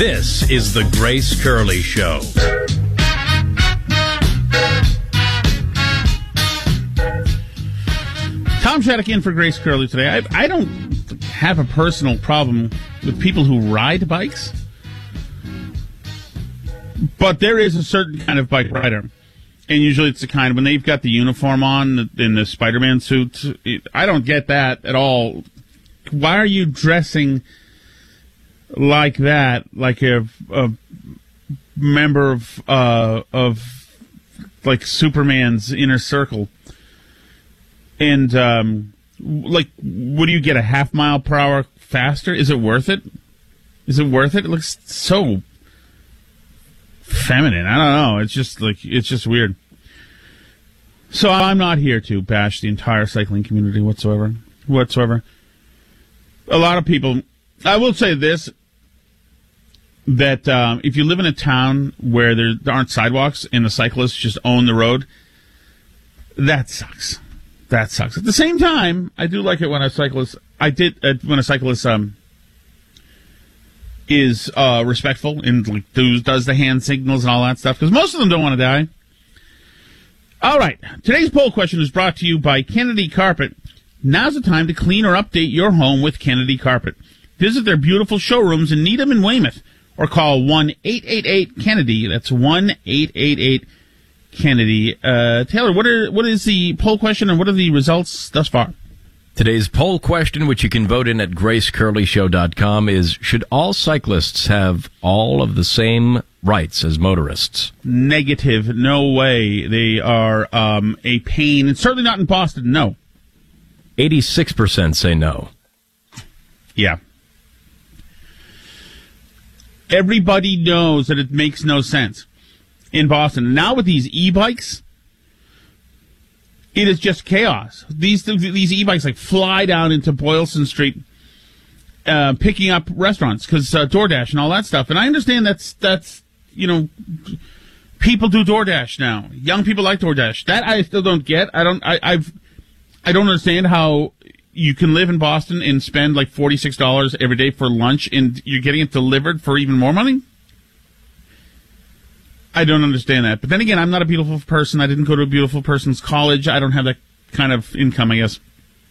This is the Grace Curley Show. Tom Shattuck in for Grace Curley today. I don't have a personal problem with people who ride bikes, but there is a certain kind of bike rider. And usually it's the kind, when they've got the uniform on in the Spider-Man suit, I don't get that at all. Why are you dressing like that, like a member of like Superman's inner circle? And, like, what do you get, a half mile per hour faster? Is it worth it? Is it worth it? It looks so feminine. I don't know. It's just weird. So I'm not here to bash the entire cycling community whatsoever. A lot of people, I will say this, that if you live in a town where there aren't sidewalks and the cyclists just own the road, that sucks. That sucks. At the same time, I do like it when a cyclist, is respectful and like does the hand signals and all that stuff, because most of them don't want to die. All right. Today's poll question is brought to you by Kennedy Carpet. Now's the time to clean or update your home with Kennedy Carpet. Visit their beautiful showrooms in Needham and Weymouth, or call 1-888-KENNEDY. That's 1-888-KENNEDY. Taylor, what is the poll question and what are the results thus far? Today's poll question, which you can vote in at gracecurleyshow.com, is, should all cyclists have all of the same rights as motorists? Negative. No way. They are a pain. And certainly not in Boston, no. 86% say no. Yeah. Everybody knows that it makes no sense in Boston. Now with these e-bikes, it is just chaos. These e-bikes like fly down into Boylston Street, picking up restaurants because DoorDash and all that stuff. And I understand that's people do DoorDash now. Young people like DoorDash. That I still don't get. I don't understand how you can live in Boston and spend like $46 every day for lunch and you're getting it delivered for even more money. I don't understand that. But then again, I'm not a beautiful person. I didn't go to a beautiful person's college. I don't have that kind of income, I guess.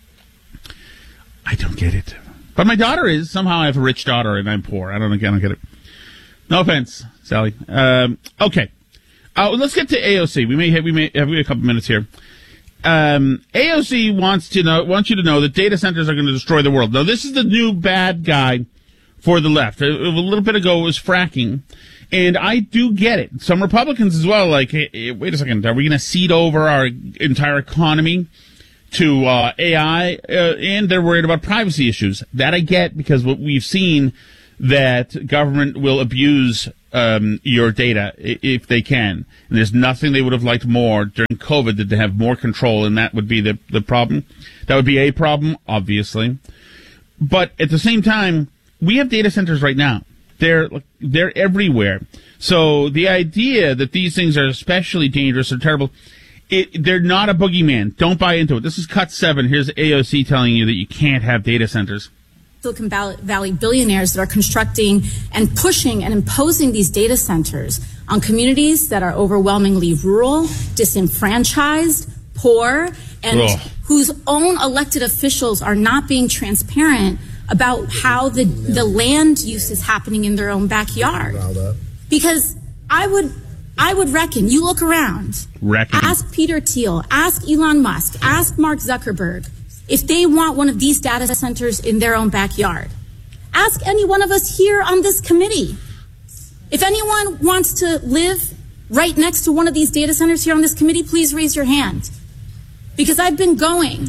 I don't get it. But my daughter is. Somehow I have a rich daughter and I'm poor. I don't get it. No offense, Sally. Okay. Let's get to AOC. We may have a couple minutes here. AOC wants you to know that data centers are going to destroy the world. Now, this is the new bad guy for the left. A little bit ago it was fracking. And I do get it. Some Republicans as well, like, hey, wait a second, are we going to cede over our entire economy to AI? And they're worried about privacy issues. That I get, because what we've seen, that government will abuse your data if they can. And there's nothing they would have liked more during COVID than to have more control, and that would be the problem. That would be a problem, obviously. But at the same time, we have data centers right now. They're everywhere. So the idea that these things are especially dangerous or terrible, they're not a boogeyman. Don't buy into it. This is Cut 7. Here's AOC telling you that you can't have data centers. Silicon Valley billionaires that are constructing and pushing and imposing these data centers on communities that are overwhelmingly rural, disenfranchised, poor, and whose own elected officials are not being transparent about how the land use is happening in their own backyard. Because I would reckon, you look around, ask Peter Thiel, ask Elon Musk, ask Mark Zuckerberg, if they want one of these data centers in their own backyard. Ask any one of us here on this committee. If anyone wants to live right next to one of these data centers here on this committee, please raise your hand. Because I've been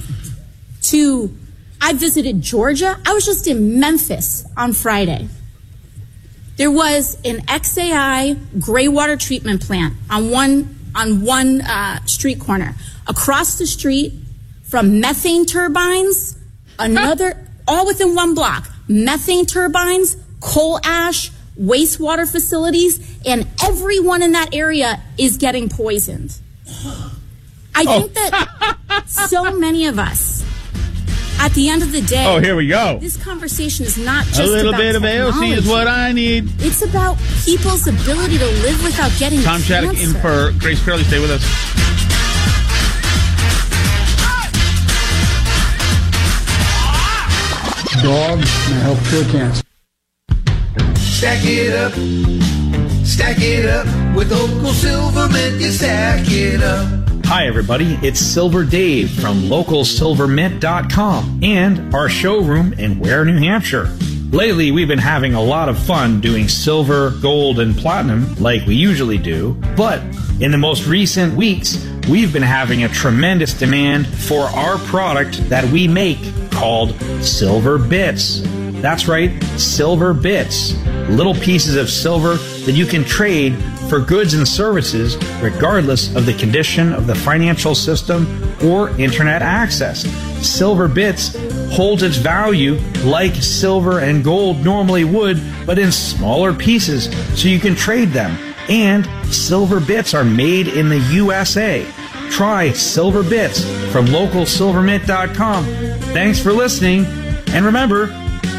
I visited Georgia. I was just in Memphis on Friday. There was an XAI gray water treatment plant on one street corner. Across the street from methane turbines, all within one block, methane turbines, coal ash, wastewater facilities, and everyone in that area is getting poisoned. I think that so many of us At the end of the day, Oh, here we go. this conversation is not just A little about bit of AOC is what I need. It's about people's ability to live without getting Tom Shattuck in cancer. for Grace Curley. Stay with us. Dogs may help cure cancer. Stack it up with Local Silvermint. You stack it up. Hi, everybody. It's Silver Dave from LocalSilverMint.com and our showroom in Ware, New Hampshire. Lately, we've been having a lot of fun doing silver, gold, and platinum like we usually do. But in the most recent weeks, we've been having a tremendous demand for our product that we make called Silver Bits. That's right, Silver Bits. Little pieces of silver that you can trade for goods and services regardless of the condition of the financial system or internet access. Silver Bits holds its value like silver and gold normally would, but in smaller pieces so you can trade them. And Silver Bits are made in the USA. Try Silver Bits from LocalSilverMint.com. Thanks for listening, and remember,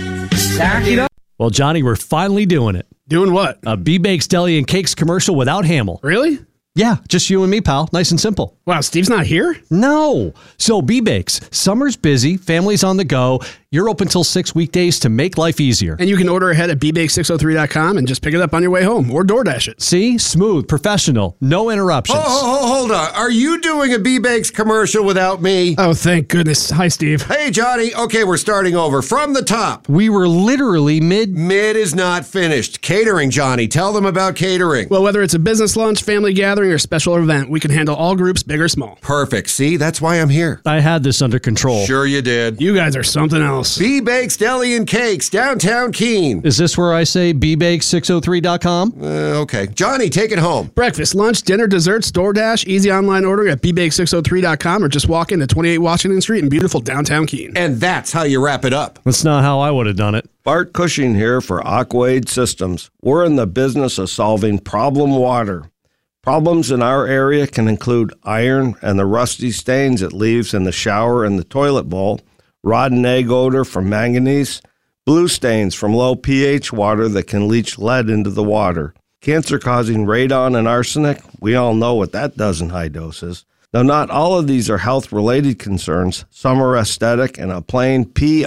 stack it up. Well, Johnny, we're finally doing it. Doing what? A B-Bakes Deli and Cakes commercial without Hamill. Really? Yeah, just you and me, pal. Nice and simple. Wow, Steve's not here? No. So B-Bakes, summer's busy, family's on the go. You're open till 6 weekdays to make life easier. And you can order ahead at bbake603.com and just pick it up on your way home or DoorDash it. See? Smooth, professional, no interruptions. Hold on. Are you doing a B-Bakes commercial without me? Oh, thank goodness. Hi, Steve. Hey, Johnny. Okay, we're starting over. From the top. We were literally Mid is not finished. Catering, Johnny. Tell them about catering. Well, whether it's a business lunch, family gathering, or special event, we can handle all groups, big or small. Perfect. See, that's why I'm here. I had this under control. Sure you did. You guys are something else. B-Bakes Deli and Cakes, downtown Keene. Is this where I say bbakes603.com? Okay. Johnny, take it home. Breakfast, lunch, dinner, desserts, DoorDash, easy online ordering at bbake603.com or just walk into 28 Washington Street in beautiful downtown Keene. And that's how you wrap it up. That's not how I would have done it. Bart Cushing here for Aquaid Systems. We're in the business of solving problem water. Problems in our area can include iron and the rusty stains it leaves in the shower and the toilet bowl, rotten egg odor from manganese, blue stains from low pH water that can leach lead into the water, cancer-causing radon and arsenic. We all know what that does in high doses. Though not all of these are health-related concerns, some are aesthetic and a plain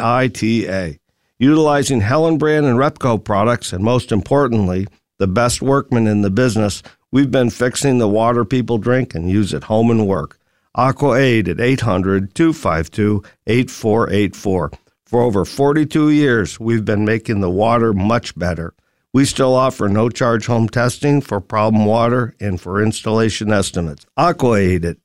PITA. Utilizing Hellenbrand and Repco products, and most importantly, the best workmen in the business, we've been fixing the water people drink and use at home and work. AquaAid at 800-252-8484. For over 42 years, we've been making the water much better. We still offer no-charge home testing for problem water and for installation estimates. AquaAid at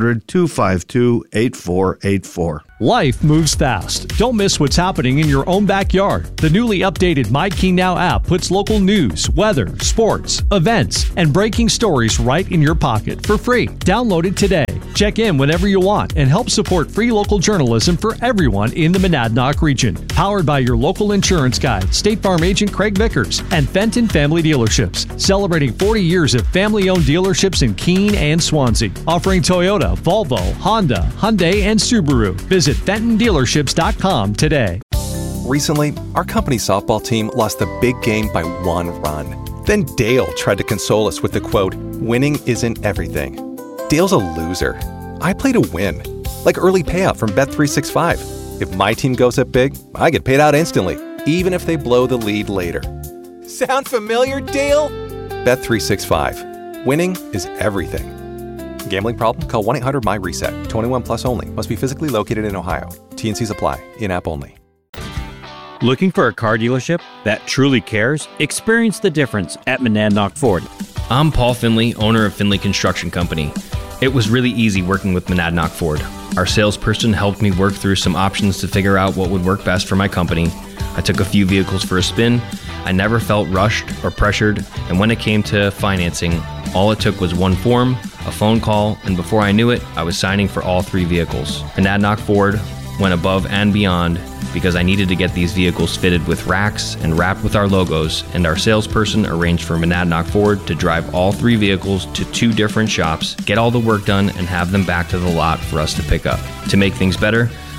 800-252-8484. Life moves fast. Don't miss what's happening in your own backyard. The newly updated My Key Now app puts local news, weather, sports, events, and breaking stories right in your pocket for free. Download it today. Check in whenever you want and help support free local journalism for everyone in the Monadnock region. Powered by your local insurance guide, State Farm agent Craig Vickers, and Fenton Family Dealerships, celebrating 40 years of family-owned dealerships in Keene and Swansea, offering Toyota, Volvo, Honda, Hyundai, and Subaru. Visit FentonDealerships.com today. Recently, our company softball team lost the big game by 1 run. Then Dale tried to console us with the quote, "Winning isn't everything." Dale's a loser. I play to win, like early payout from Bet365. If my team goes up big, I get paid out instantly, even if they blow the lead later. Sound familiar, Dale? Bet365. Winning is everything. Gambling problem? Call 1-800-MY-RESET. 21 plus only. Must be physically located in Ohio. T&Cs apply. In-app only. Looking for a car dealership that truly cares? Experience the difference at Monadnock Ford. I'm Paul Finley, owner of Finley Construction Company. It was really easy working with Monadnock Ford. Our salesperson helped me work through some options to figure out what would work best for my company. I took a few vehicles for a spin. I never felt rushed or pressured, and when it came to financing, all it took was one form, a phone call, and before I knew it, I was signing for all 3 vehicles. Monadnock Ford went above and beyond because I needed to get these vehicles fitted with racks and wrapped with our logos, and our salesperson arranged for Monadnock Ford to drive all 3 vehicles to 2 different shops, get all the work done, and have them back to the lot for us to pick up. To make things better,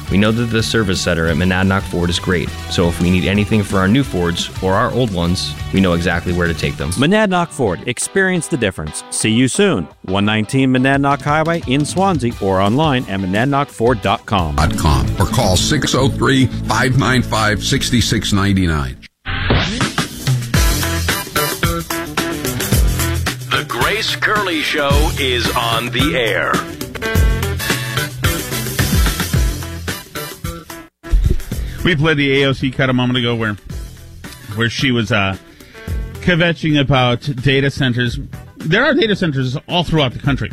We know that the service center at Monadnock Ford is great, so if we need anything for our new Fords or our old ones, we know exactly where to take them. Monadnock Ford. Experience the difference. See you soon. 119 Monadnock Highway in Swansea or online at monadnockford.com. Or call 603-595-6699. The Grace Curley Show is on the air. We played the AOC cut a moment ago where she was kvetching about data centers. There are data centers all throughout the country.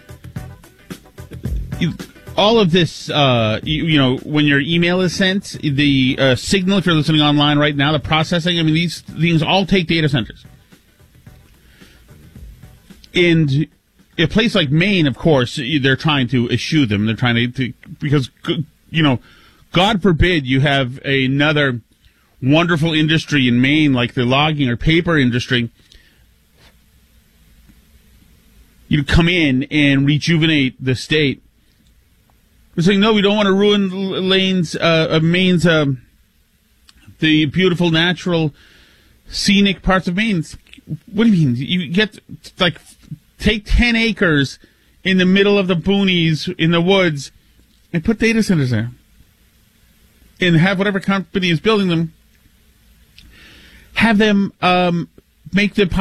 All of this, when your email is sent, the signal, if you're listening online right now, the processing, these things all take data centers. And a place like Maine, of course, they're trying to eschew them. They're trying to because, God forbid you have another wonderful industry in Maine like the logging or paper industry. You come in and rejuvenate the state. We're saying, no, we don't want to ruin Maine's, the beautiful, natural, scenic parts of Maine. What do you mean? You get, take 10 acres in the middle of the boonies in the woods and put data centers there. And have whatever company is building them, have them make it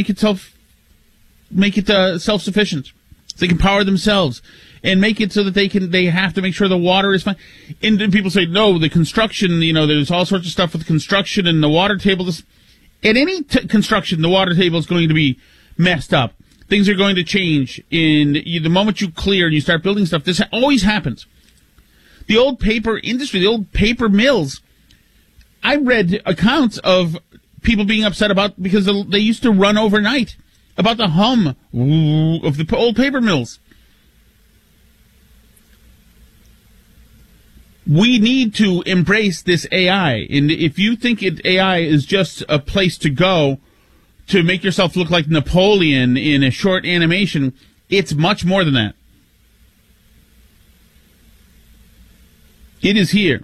self-sufficient. So they can power themselves and make it so that they have to make sure the water is fine. And then people say, no, the construction, there's all sorts of stuff with construction and the water table. At any construction, the water table is going to be messed up. Things are going to change. The moment you clear and you start building stuff, this always happens. The old paper industry, the old paper mills, I read accounts of people being upset about because they used to run overnight, about the hum of the old paper mills. We need to embrace this AI. And if you think AI is just a place to go to make yourself look like Napoleon in a short animation, it's much more than that. It is here.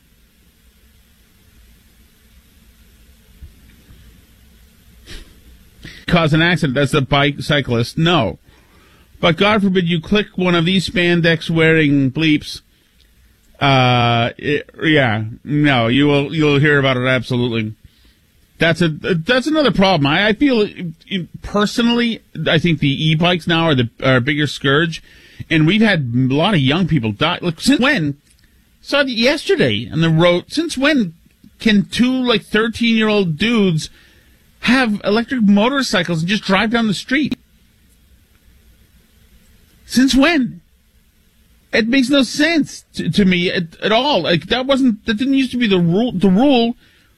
Cause an accident. That's the bicyclist. No. But God forbid you click one of these spandex wearing bleeps. No, you'll hear about it. Absolutely. That's another problem. I feel personally, I think the e-bikes now are a bigger scourge, and we've had a lot of young people die. Look, since when? Saw it yesterday on the road. Since when can two 13-year-old dudes have electric motorcycles and just drive down the street? Since when? It makes no sense to me at all. That didn't used to be the rule.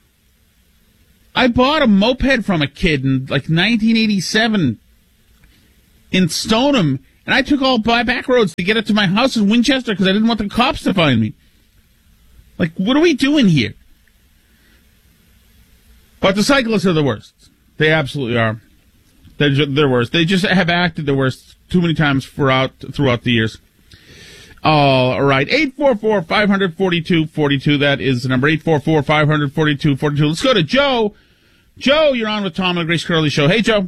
I bought a moped from a kid in 1987 in Stoneham, and I took all back roads to get it to my house in Winchester because I didn't want the cops to find me. What are we doing here? But the cyclists are the worst. They absolutely are. They're worst. They just have acted the worst too many times throughout the years. All right. 844-542-42. That is the number. 844-542-42. Let's go to Joe. Joe, you're on with Tom and the Grace Curley Show. Hey, Joe.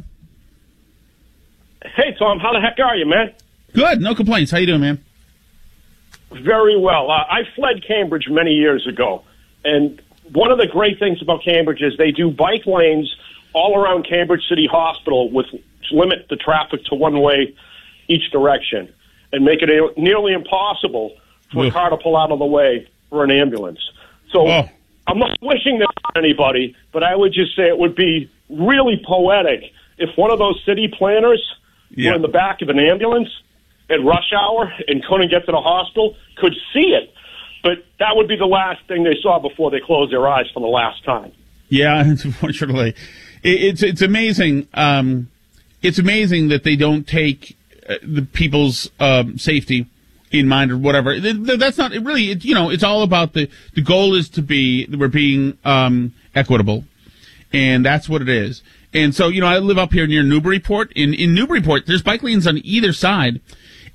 Hey, Tom. How the heck are you, man? Good. No complaints. How you doing, man? Very well. I fled Cambridge many years ago, and one of the great things about Cambridge is they do bike lanes all around Cambridge City Hospital, which limit the traffic to one way each direction and make it nearly impossible for a car to pull out of the way for an ambulance. So I'm not wishing this on anybody, but I would just say it would be really poetic if one of those city planners were in the back of an ambulance at rush hour and couldn't get to the hospital, could see it. But that would be the last thing they saw before they closed their eyes for the last time. Yeah, unfortunately. It's amazing. It's amazing that they don't take the people's safety in mind or whatever. That's not really. It's all about the goal is to be we're being equitable, and that's what it is. And so I live up here near Newburyport. In Newburyport, there's bike lanes on either side,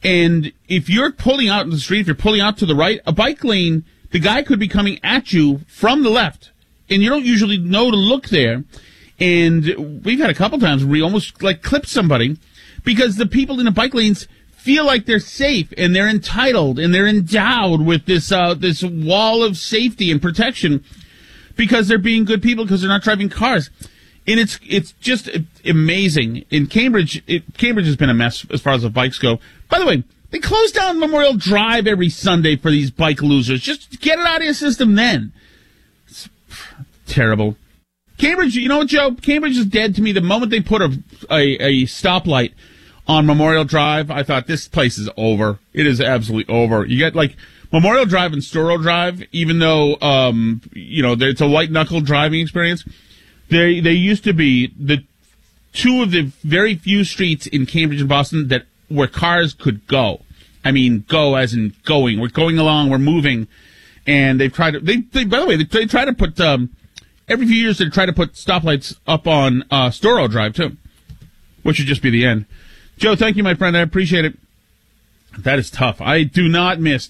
And if you're pulling out in the street, if you're pulling out to the right, a bike lane, the guy could be coming at you from the left. And you don't usually know to look there. And we've had a couple times where we almost like clipped somebody because the people in the bike lanes feel like they're safe and they're entitled and they're endowed with this wall of safety and protection because they're being good people because they're not driving cars. And it's just amazing. In Cambridge, Cambridge has been a mess as far as the bikes go. By the way, they close down Memorial Drive every Sunday for these bike losers. Just get it out of your system then. It's terrible. Cambridge, you know what, Joe? Cambridge is dead to me. The moment they put a stoplight on Memorial Drive, I thought this place is over. It is absolutely over. You get like Memorial Drive and Storrow Drive, even though it's a white knuckle driving experience. They used to be the two of the very few streets in Cambridge and Boston where cars could go. I mean, go as in going. We're going along. We're moving, and they've tried to. By the way, they try to put every few years they try to put stoplights up on Storrow Drive too, which would just be the end. Joe, thank you, my friend. I appreciate it. That is tough. I do not miss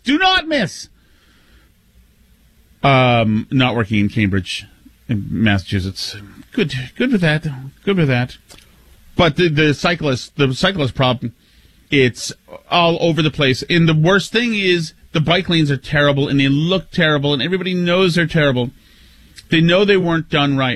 not working in Cambridge, in Massachusetts. Good with that. But the cyclist problem, it's all over the place. And the worst thing is the bike lanes are terrible and they look terrible and everybody knows they're terrible. They know they weren't done right.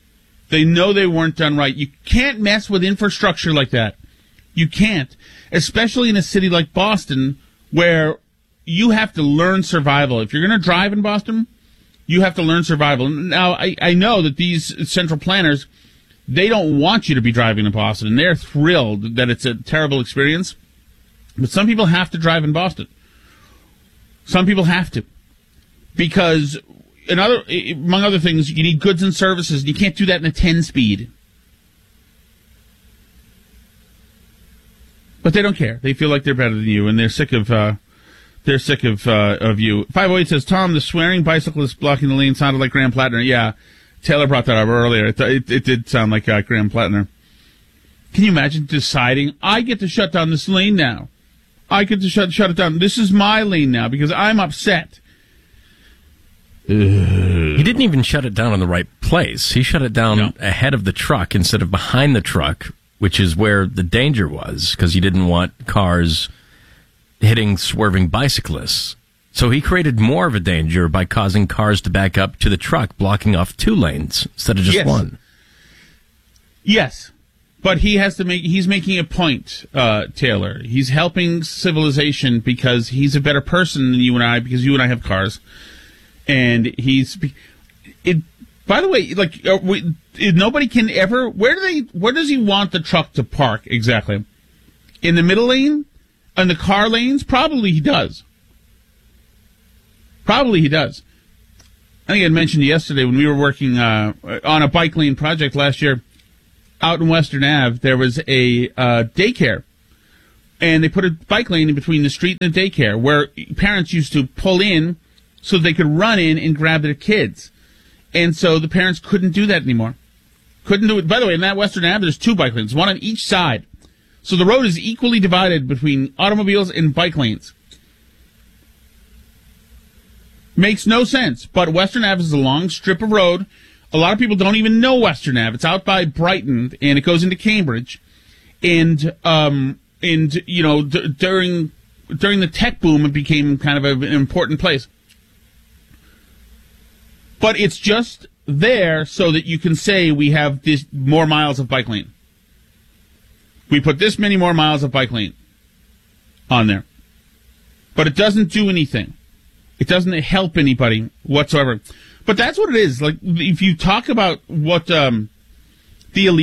You can't mess with infrastructure like that. You can't, especially in a city like Boston where you have to learn survival. If you're going to drive in Boston, you have to learn survival. Now, I know that these central planners, they don't want you to be driving in Boston, and they're thrilled that it's a terrible experience. But some people have to drive in Boston. Some people have to. Because, among other things, you need goods and services, and you can't do that in a 10-speed. But they don't care. They feel like they're better than you, and they're sick of you. 508 says, Tom, the swearing bicyclist blocking the lane sounded like Graham Plattner. Yeah, Taylor brought that up earlier. It did sound like Graham Plattner. Can you imagine deciding, I get to shut down this lane now? I get to shut it down. This is my lane now because I'm upset. He didn't even shut it down in the right place. He shut it down ahead of the truck instead of behind the truck, which is where the danger was, because he didn't want cars hitting swerving bicyclists. So he created more of a danger by causing cars to back up to the truck, blocking off 2 lanes instead of just one. Yes, but he's making a point, Taylor. He's helping civilization because he's a better person than you and I, because you and I have cars. And by the way, like, nobody can ever. Where does he want the truck to park exactly? In the middle lane, in the car lanes? Probably he does. I think I had mentioned yesterday when we were working on a bike lane project last year out in Western Ave. There was a daycare, and they put a bike lane in between the street and the daycare where parents used to pull in so they could run in and grab their kids. And so the parents couldn't do that anymore. Couldn't do it. By the way, in that Western Ave, there's 2 bike lanes, one on each side. So the road is equally divided between automobiles and bike lanes. Makes no sense. But Western Ave is a long strip of road. A lot of people don't even know Western Ave. It's out by Brighton, and it goes into Cambridge. And you know, during the tech boom, it became kind of an important place. But it's just there so that you can say we have this more miles of bike lane. We put this many more miles of bike lane on there. But it doesn't do anything. It doesn't help anybody whatsoever. But that's what it is. Like, if you talk about what the